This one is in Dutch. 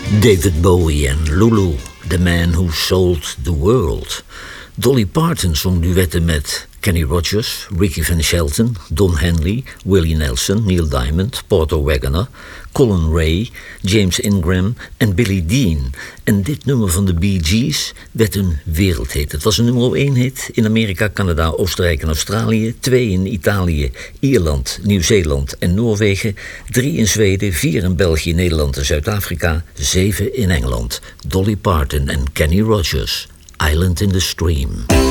David Bowie en Lulu, The Man Who Sold the World. Dolly Parton zong duetten met Kenny Rogers, Ricky Van Shelton, Don Henley, Willie Nelson, Neil Diamond, Porter Wagoner, Colin Ray, James Ingram en Billy Dean. En dit nummer van de Bee Gees werd een wereldhit. Het was een nummer 1 hit in Amerika, Canada, Oostenrijk en Australië. 2 in Italië, Ierland, Nieuw-Zeeland en Noorwegen. 3 in Zweden, 4 in België, Nederland en Zuid-Afrika. 7 in Engeland. Dolly Parton en Kenny Rogers, Island in the Stream.